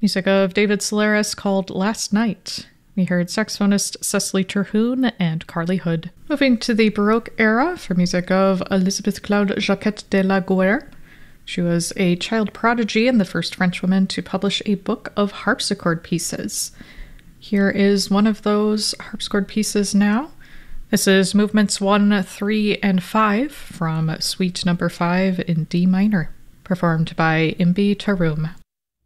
Music of David Solaris called Last Night. We heard saxophonist Cecily Terhune and Carly Hood. Moving to the Baroque era for music of Elizabeth Claude Jacquette de la Guerre. She was a child prodigy and the first French woman to publish a book of harpsichord pieces. Here is one of those harpsichord pieces now. This is movements 1, 3, and 5 from Suite No. 5 in D minor, performed by Imbi Taroum.